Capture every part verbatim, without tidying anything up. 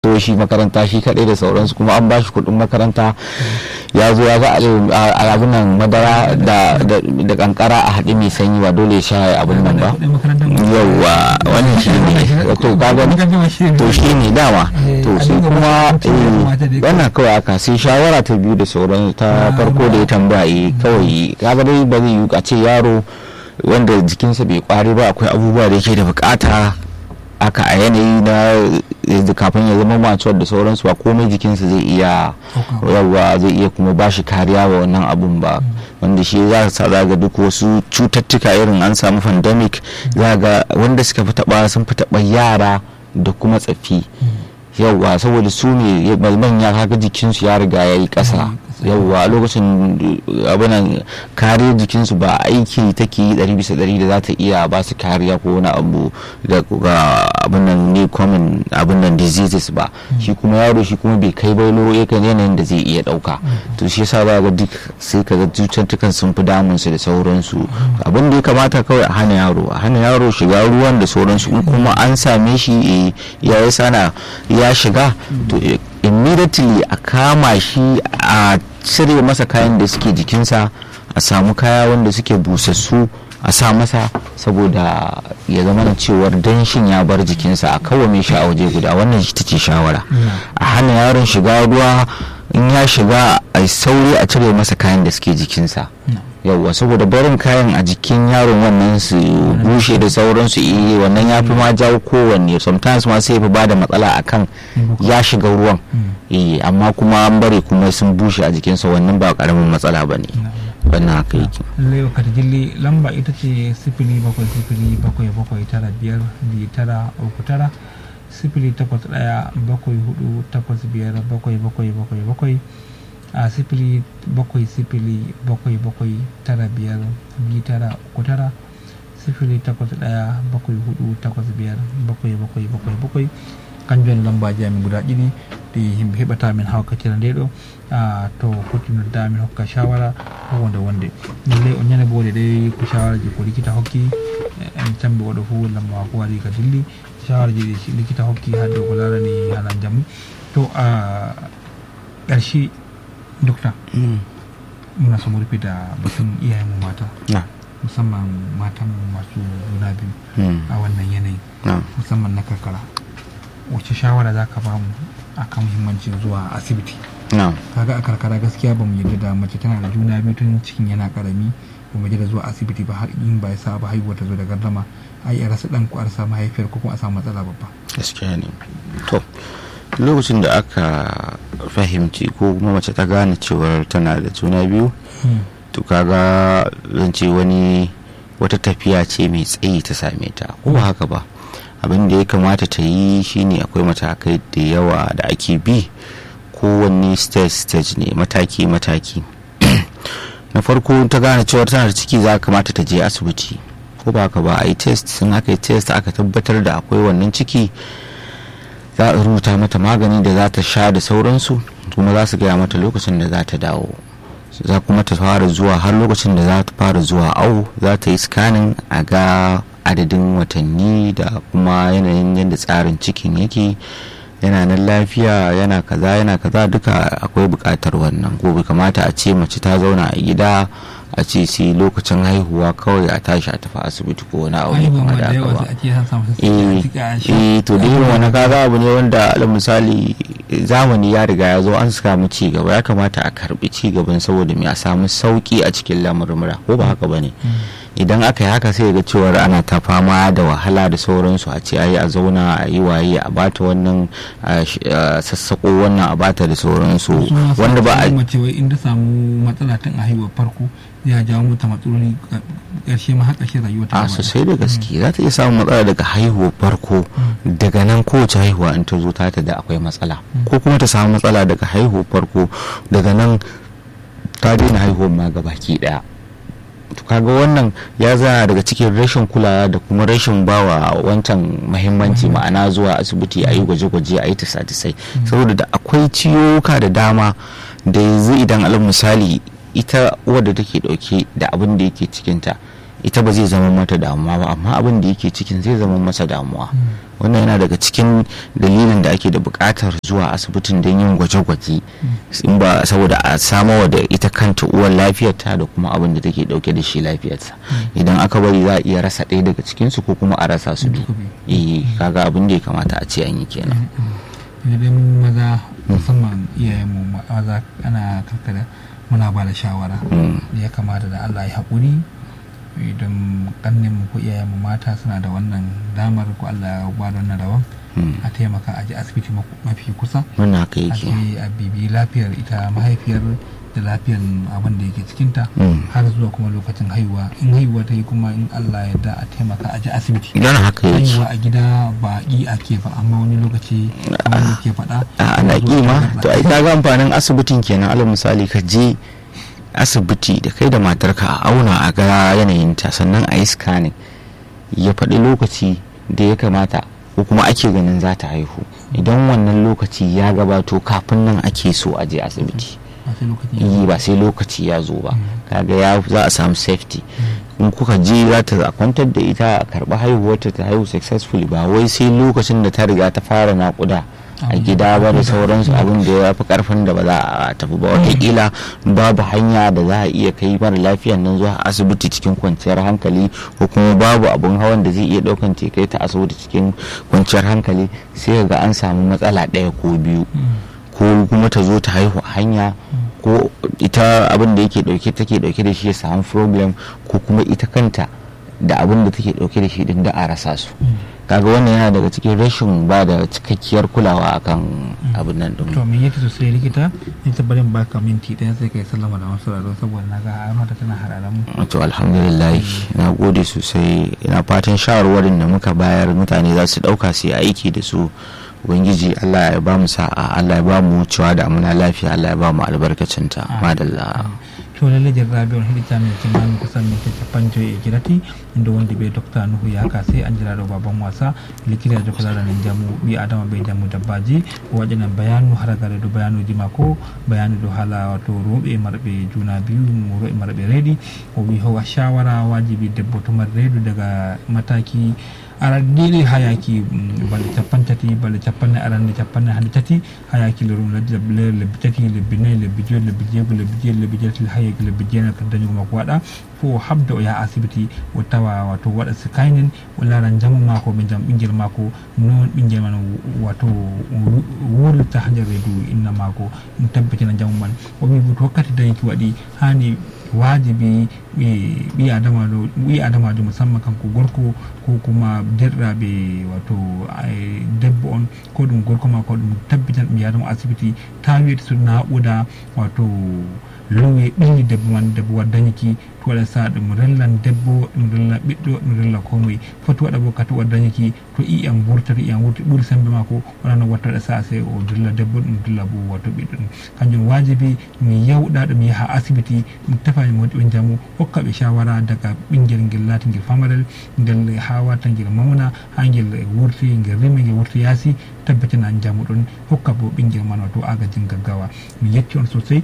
to shi makaranta shi kaɗai da sauransu, kuma an bashi kuɗin makaranta ya zo ya ga abin nan madara da kankara a haɗe mai sanyi ba dole ya sha abin nan ba. Yauwa wannan shi ne to kaga to shi ne dama to sai kuma wannan kawai aka sai shawara ta biyu da sauran ta farko da ya tambaya kawai kaga dai ba zai yi a ce yaro wanda jikinsa bai kwari ba akwai abubuwa da yake da bukata aka a yanayi na kafin ya zama macuwar da sauransu ba komai jikinsa zai iya yawa zai iya kuma ba shi kariya wa wannan abun ba, wanda shi za sa zaga duk wasu cututtuka irin an samu pandemic zaga wanda suka fi taba sun fi taba yara da kuma tsafi yawa saboda su ne manya kaga jikinsu ya riga ya yi kasa yauwa a lokacin abinan kare jikinsu ba aiki take yi ɗari bisa ɗari da za ta iya ba su kariya ko wani abu da abinan ne common abinan diseases ba, shi kuma yaro shi kuma bai kai bailo yakan yanayin da zai iya ɗauka, to shi yasa za ga duk sai ka ga cututtukan sun fi damunsu da sauransu. Abin da ya kamata kawai a hana yaro a hana yaro shiga ruwan da sauransu, in kuma an same shi ya yi sana ya shiga to immediately a kama shi a cire masa kayan da suke jikinsa, a samu kaya wanda suke busassu a sa masa saboda ya zama da cewar danshin ya bar jikinsa, a kawame shi a waje guda. Wannan shi ce shawara. A hana yaron shiga ruwa, in ya shiga a sauri a cire masa kayan da suke jikinsa yauwa saboda barin kayan a jikin yaron wannan su bushe da sauransu iya wannan ya fi ma jawo kowanne, sometimes ma sai fi ba da matsala akan ya shiga ruwan iya amma kuma an bare kuma sun bushe a jikinsa, wannan ba karamin matsala ba ne. Wannan haka yake. Lallai ka jilli lamba ita ce sifili bakwai sifili bakwai bakwai tara biyar biyu tara uku tara sifili takwas ɗaya bakwai hudu takwas biyar bakwai bakwai bakwai bakwai a sifili bakwai sifili bakwai bakwai tara biyar biyu tara uku tara sifili takwas ɗaya bakwai hudu takwas biyar bakwai bakwai bakwai bakwai kanjon lamba jami guda ɗiɗi da himɓe heɓata min hawkatira nde ɗo to huttinodda min hokka shawara ko wonde wonde lallai on ñande boode ɗe ko shawaraji ko likita hokki en cambe waɗo fo lamba ko waɗi ka dilli shawaraji ɗi likita hokki ha dow ko larani halan jamu to a ƙarshe dokta muna so mu rufe da batun iyayenmu mata musamman matan masu juna biyu a wannan yanayi musamman na karkara, wace shawara za ka ba mu akan muhimmancin zuwa asibiti? Kaga a karkara gaskiya ba mu yarda da mace tana da juna biyu tun cikin yana karami ba mu yarda zuwa asibiti ba har in ba ya sa ba haihuwa ta zo da gardama ai a rasa dan ko a rasa mahaifiyar ko kuma a samu matsala babba. Gaskiya ne. To lokacin da aka fahimci ko kuma mace ta gane cewar tana da juna biyu to kaga zan ce wani wata tafiya ce mai tsayi ta same ta ko ba haka ba. Abin da ya kamata ta yi shine akwai matakai da yawa da ake bi, kowanne stage stage ne mataki mataki. Na farko ta gane cewar tana da ciki za kamata ta je asibiti ko ba haka ba, a yi test, sun aka yi test aka tabbatar da akwai wannan ciki za a rubuta mata magani da za ta sha da sauransu, kuma za su gaya mata lokacin da za ta dawo, za kuma ta fara zuwa har lokacin da za ta fara zuwa awo, za ta yi scanning a ga adadin watanni da kuma yanayin yadda tsarin cikin yake, yana nan lafiya yana kaza yana kaza duka akwai bukatar wannan. ko bai kamata a ce mace ta zauna a gida a ce sai lokacin haihuwa kawai a tashi a tafi asibiti ko wani abu ne kamar da haka ba. eh to dai wani kaga abu ne wanda alal misali zamani ya riga ya zo an samu ci gaba, ya kamata a karbi ci gaban saboda me a samu sauki a cikin lamurmura ko ba haka bane. Idan aka yi haka sai ga cewar ana ta fama da wahala da sauransu, a ce ayi a zauna a yi waye a bata wannan sassako wannan a bata da sauransu wanda ba a mace wai inda samu matsala tun a haihuwar farko ya jawo mata matsaloli ƙarshe ma har ƙarshe rayuwa ta. A sosai da gaske za ta iya samun matsala daga haihuwar farko, daga nan kowace haihuwa in ta zo ta ta da akwai matsala, ko kuma ta samu matsala daga haihuwar farko daga nan ta daina haihuwar ma gabaki daya. To kaga wannan ya zana daga cikin rashin kulawa da kuma rashin bawa wancan muhimmanci, ma'ana zuwa asibiti a yi gwaje-gwaje a yi tisa-tisai, saboda da akwai ciwuka da dama da yanzu idan alal misali ita wadda take dauke da abin da yake cikinta ita ba zai zama mata damuwa ba, amma abin da yake cikin zai zama masa damuwa. Wannan yana daga cikin dalilin da ake da buƙatar zuwa asibitin don yin gwaje-gwaje, in ba saboda a samarwa da ita kanta uwar lafiyarta da kuma abin da take dauke da shi lafiyarsa. Idan aka bari za a iya rasa ɗaya daga cikinsu ko kuma a rasa su biyu. Eh, kaga abin da ya kamata a ce an yi kenan. Idan maza musamman iyayenmu maza ana karkara muna ba da shawara da ya kamata da Allah ya haƙuri idan ƙannin mu ko iyayen mu mata suna da wannan damar ko Allah ya ba da wannan rawan a taimaka a ji asibiti mafi kusa, wannan haka yake, a bibi lafiyar ita mahaifiyar da lafiyar abin da yake cikinta har zuwa kuma lokacin haihuwa. In haihuwa ta yi kuma in Allah ya da a taimaka a ji asibiti. idan haka yake haihuwa a gida ba ƙi ake ba, amma wani lokaci wanda ke faɗa ana ƙi ma to ai kaga amfanin asibitin kenan. Alal misali ka je asibiti da kai da matarka a auna a ga yanayinta, sannan a yi scanning ya faɗi lokaci da ya kamata ko kuma ake ganin za ta haihu. Idan wannan lokaci ya gabato kafin nan ake so a je asibiti, yi ba sai lokaci ya zo ba, kaga ya za a samu safety. In kuka je za ta kwantar da ita a karɓi haihuwarta ta haihu successfully, ba wai sai lokacin da ta riga ta fara naƙuda a gida ba da sauransu, abin da ya fi karfin da ba za a tafi ba. Wataƙila babu hanya da za a iya kai mara lafiyan nan zuwa asibiti cikin kwanciyar hankali, ko kuma babu abun hawan da zai iya ɗaukan ce kai ta asibiti cikin kwanciyar hankali, sai ga an samu matsala ɗaya ko biyu, ko kuma ta zo ta haihu a hanya, ko ita abin da yake dauke take dauke da shi ya samu problem, ko kuma ita kanta da abin da take dauke da shi din da a rasa su. Kaga wannan yana daga cikin rashin ba da cikakkiyar kulawa akan abin nan din. To me yake sosai likita, ni ta barin baka minti ɗaya sai kai sallama da masu sauraro saboda na ga mata tana hararen mu. To alhamdulillah, na gode sosai, ina fatan shawarwarin da muka bayar mutane za su dauka su yi aiki da su. Ubangiji Allah ya ba mu sa'a, Allah ya ba mu wucewa da amuna lafiya, Allah ya ba mu albarkacinta. Madalla. To lalle jarrabe on hidita min kimani kusan min ta panjo e girati inda wanda bai dokta Nuhu ya ka sai an jira da baban wasa likita da kula da nan jamu bi adama bai jamu dabbaji wajen bayanu har gare do bayanu di mako bayanu do hala wato robe marbe juna biyu mu robe marbe redi o wi hawa shawara wajibi debbo to marredu daga mataki aradini hayaki bal tapantati bal tapanne arande tapanne hande tati hayaki lerum ladde le bitati le binay le bijo le bijego le bijel le bijel hayaki le bijena kan dañu mako wada fo habda o ya asibiti o tawa wato wada sikainen wala ran jamu mako be jam bingel mako non bingel man wato wuri ta hajar redu inna mako mu tabbatina jamu man o mi bu tokkati dañi wadi hani wajibi bi adama do bi adama do musamman kanko gorko ko kuma derrabe wato debbo on ko dum gorko ma ko dum tabbitan bi adama asibiti tawi to na'uda wato lowe ɗinni debbo man debbo waddañiki to waɗa sa ɗum rellan debbo ɗum rella ɓiɗɗo ɗum rella komoye foti waɗa bo kati waddañiki to iyam wurtata iyam wurti ɓuuri sembe makko wonano wattaɗa sa se o dilla debbo ɗum dilla bo wato ɓiɗɗo ɗum kanjum wajibi mi yawɗa ɗum yaha asibiti ɗum tefani mo ɓe jamu hokka ɓe shawara daga ɓinguel ngel laati ngel famarel ngel ha watta ngel mawna ha ngel wurti ngel rimi ngel wurti yaasi tabbitina jamu ɗon hokka bo ɓinguel man wato agajin gaggawa. Mi yetti on sosai,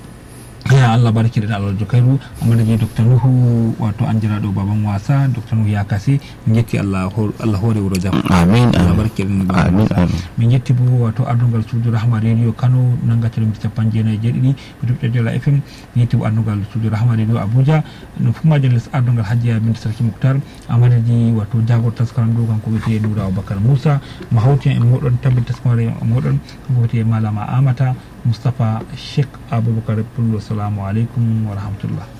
ya Allah barki da Allah jokairu amma da Dr. Nuhu wato an jira do baban wasa Dr. Nuhu ya kase min yetti Allah Allah hore wuro jam. Amin. Allah barki da amin min yetti bu wato ardungal suudu Rahma Radio Kano nanga tirim capanɗe nayi jeeɗiɗi dubbe dela F M min yetti bu ardungal suudu Rahma Radio Abuja no fuma jeles ardungal Hajiya Binta Sarki Muktar amadadi wato jagor taskaran do kanko wiyete Nura Abubakar Musa mahawti en modon tabbi taskare modon kanko wiyete Malama Amata Mustafa Sheikh Abubakar Pullo. Assalamu alaikum wa rahmatullah.